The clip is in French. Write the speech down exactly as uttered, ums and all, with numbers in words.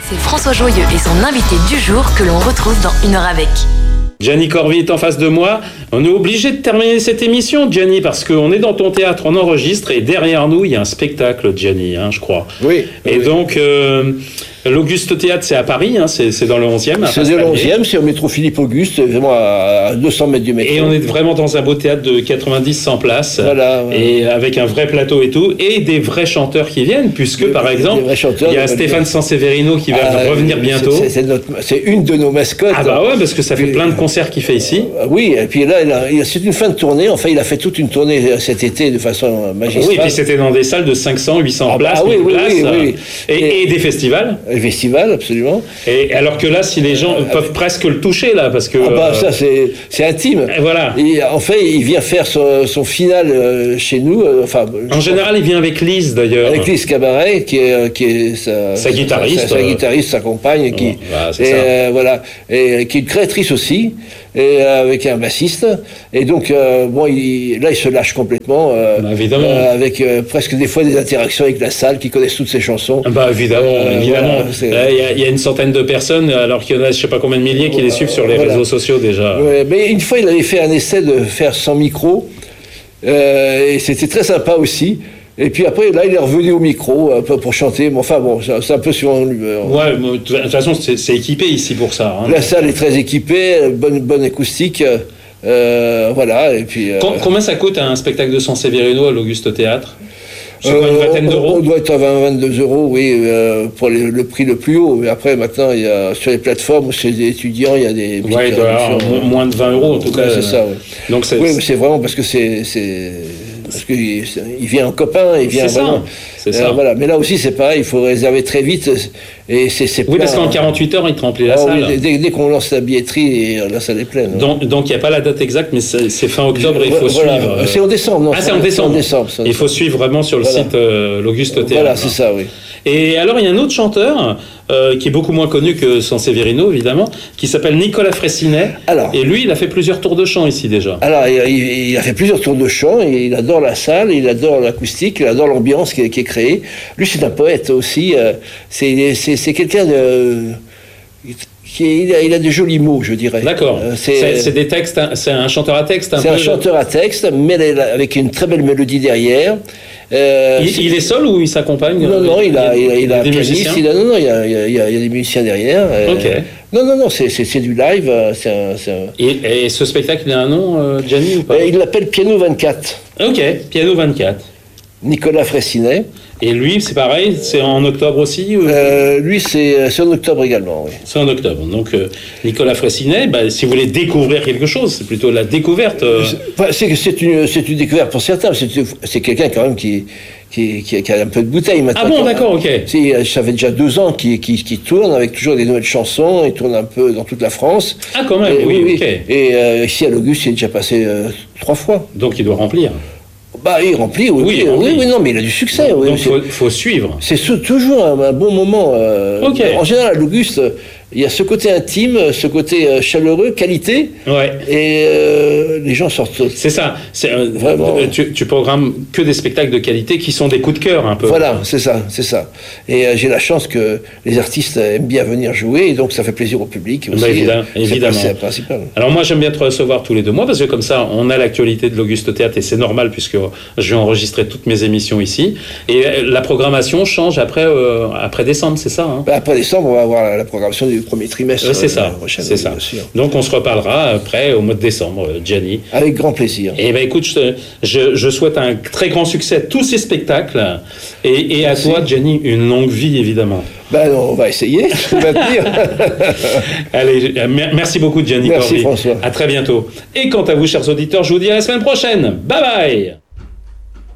C'est François Joyeux et son invité du jour que l'on retrouve dans Une heure avec. Gianni Corvi est en face de moi. On est obligé de terminer cette émission, Gianni, parce qu'on est dans ton théâtre, on enregistre, et derrière nous, il y a un spectacle, Gianni, hein, je crois. Oui. Et oui. donc, euh, l'Auguste Théâtre, c'est à Paris, hein, c'est, c'est dans le onzième. C'est dans le onzième, c'est au métro Philippe-Auguste, vraiment à deux cents mètres du métro. Et on est vraiment dans un beau théâtre de quatre-vingt-dix cent places. Voilà. Ouais. Et avec un vrai plateau et tout, et des vrais chanteurs qui viennent, puisque, des, par exemple, il y a Stéphane Sanseverino qui va ah, revenir bientôt. C'est, c'est, notre, c'est une de nos mascottes. Ah bah ouais, parce que ça fait plein de concerts qu'il fait ici. Oui, et puis là, il a, il a, c'est une fin de tournée. Enfin, il a fait toute une tournée cet été de façon magistrale. Oui, et puis c'était dans des salles de cinq cents, huit cents ah bah, places, oui, oui, places oui, oui, oui. Et, et, et des festivals. Des festivals, absolument. Et alors que là, si les gens euh, peuvent avec... presque le toucher, là, parce que... Ah bah, euh... ça, c'est, c'est intime. Et voilà. Et en fait, il vient faire son, son final euh, chez nous. Euh, enfin, en général, il vient avec Lise, d'ailleurs. Avec Lise Cabaret, qui est, qui est sa, sa guitariste. Sa, sa, sa guitariste, sa compagne, qui, oh, bah, c'est et, ça. Euh, voilà, et qui est une créatrice aussi, et euh, avec un bassiste. Et donc, euh, bon, il, là, il se lâche complètement, euh, bah, évidemment. Euh, avec euh, presque des fois des interactions avec la salle, qui connaissent toutes ses chansons. Bah, évidemment, euh, évidemment. Il voilà, y, y a une centaine de personnes, alors qu'il y en a, je sais pas combien de milliers, qui les suivent sur les voilà. réseaux sociaux déjà. Ouais, mais une fois, il avait fait un essai de faire sans micro, euh, et c'était très sympa aussi. Et puis après, là, il est revenu au micro un peu pour chanter. Mais enfin bon, c'est un peu suivant l'humeur. Ouais, de toute façon, c'est, c'est équipé ici pour ça. Hein. La salle est très équipée, bonne, bonne acoustique. Euh, voilà, et puis... Euh... Combien ça coûte un spectacle de Sanseverino à l'Auguste Théâtre? C'est euh, quoi, une vingtaine d'euros? On doit être à vingt, vingt-deux euros, oui, euh, pour les, le prix le plus haut. Mais après, maintenant, il y a, sur les plateformes, chez les étudiants, il y a des... Ouais, alors, moins de vingt euros, en tout cas. Ouais, c'est ça, oui. Donc c'est, oui, mais c'est vraiment parce que c'est... c'est... Parce qu'il il vient en copain, il vient c'est vraiment. Ça, c'est euh, ça. Voilà. Mais là aussi, c'est pareil, il faut réserver très vite. Et c'est, c'est oui, plein, parce qu'en quarante-huit heures, il te remplit la oh, salle. Oui, dès, dès qu'on lance la billetterie, la salle est pleine. Donc, donc il n'y a pas la date exacte, mais c'est, c'est fin octobre, il faut voilà. suivre. C'est en décembre, non? Ah, c'est en décembre. C'est en décembre ça. Il faut suivre vraiment sur le voilà. site euh, l'Auguste Théâtre. Voilà, c'est ça, oui. Et alors, il y a un autre chanteur euh, qui est beaucoup moins connu que Sanseverino, évidemment, qui s'appelle Nicolas Fraissinet. Alors, et lui, il a fait plusieurs tours de chant ici déjà. Alors, il, il a fait plusieurs tours de chant, et il adore la salle, il adore l'acoustique, il adore l'ambiance qui est, qui est créée. Lui, c'est un poète aussi. Euh, c'est, c'est, c'est quelqu'un de... Qui est, il, a, il a de jolis mots, je dirais. D'accord. Euh, c'est, c'est, c'est des textes, c'est un chanteur à texte. Un c'est peu un chanteur à texte, mais avec une très belle mélodie derrière. Euh, il, il est seul ou il s'accompagne? Non, non, il a, il a, il a, des musiciens. Il a, non, non, il y a, il y a, il y a des musiciens derrière. Ok. Euh, non, non, non, c'est, c'est, c'est du live. C'est un, c'est un... Et, et ce spectacle, il a un nom, euh, Gianni, ou pas? euh, Il l'appelle Piano vingt-quatre. Ok, Piano vingt-quatre. Nicolas Fraissinet. Et lui, c'est pareil, c'est en octobre aussi ou... euh, Lui, c'est, c'est en octobre également, oui. C'est en octobre. Donc, euh, Nicolas Fraissinet, bah, si vous voulez découvrir quelque chose, c'est plutôt la découverte. Euh... C'est, c'est, une, c'est une découverte pour certains. C'est, c'est quelqu'un quand même qui, qui, qui, qui a un peu de bouteille maintenant. Ah bon, d'accord, ok. C'est, ça fait déjà deux ans qu'il, qu'il, qu'il tourne avec toujours des nouvelles chansons. Il tourne un peu dans toute la France. Ah, quand même, et, oui, oui, ok. Et euh, ici à l'Auguste, il est déjà passé euh, trois fois. Donc, il doit remplir. Bah, il remplit, oui, oui, remplit. oui, oui, non, mais il a du succès. Donc, oui, il faut, faut suivre. C'est ce, toujours un, un bon moment. Euh, okay. En général, à l'Auguste, il y a ce côté intime, ce côté euh, chaleureux, qualité, ouais. et euh, les gens sortent. C'est ça. C'est, euh, Vraiment. Tu, tu programmes que des spectacles de qualité qui sont des coups de cœur, un peu. Voilà, c'est ça, c'est ça. Et euh, j'ai la chance que les artistes aiment bien venir jouer, et donc ça fait plaisir au public aussi. Bah, évidemment. C'est, évidemment. C'est le principal. Alors moi, j'aime bien te recevoir tous les deux mois, parce que comme ça, on a l'actualité de l'Auguste Théâtre, et c'est normal, puisque je vais enregistrer toutes mes émissions ici. Et la programmation change après, euh, après décembre, c'est ça hein? Bah, après décembre, on va avoir la, la programmation du premier trimestre. Euh, c'est ça, prochaine, c'est ça. Donc on se reparlera après au mois de décembre, Gianni. Avec grand plaisir. Et ben écoute, je, je, je souhaite un très grand succès à tous ces spectacles et, et à toi, Gianni, une longue vie évidemment. Ben on va essayer, je peux maintenir. Allez, merci beaucoup, Gianni. Merci Corvi. François. À très bientôt. Et quant à vous, chers auditeurs, je vous dis à la semaine prochaine. Bye bye.